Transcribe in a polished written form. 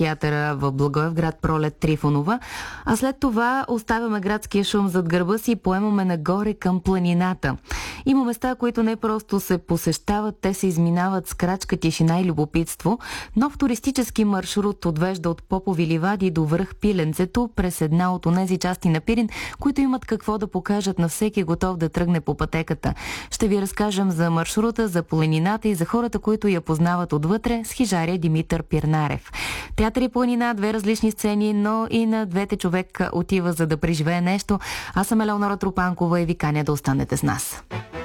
театъра в Благоевград Пролет Трифонова, а след това оставяме градския шум зад гърба си и поемаме нагоре към планината. Има места, които не просто се посещават, те се изминават с крачка, тишина и любопитство. Нов туристически маршрут отвежда от Попови ливади до връх Пиленцето през една от онези части на Пирин, които имат какво да покажат на всеки готов да тръгне по пътеката. Ще ви разкажем за маршрута, за планината и за хората, които я познават отвътре с хижаря Димитър Пирнарев. Театър и планина, две различни сцени, но и на двете човек отива за да преживее нещо. Аз съм Елеонора Тропанкова и ви каня да останете с нас.